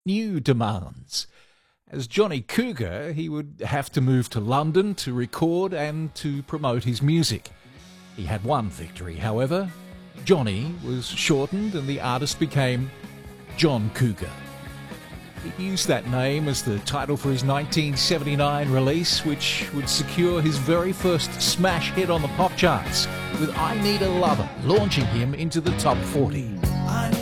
new demands. As Johnny Cougar, he would have to move to London to record and to promote his music. He had one victory, however. Johnny was shortened and the artist became John Cougar. He used that name as the title for his 1979 release, which would secure his very first smash hit on the pop charts, with I Need a Lover launching him into the top 40.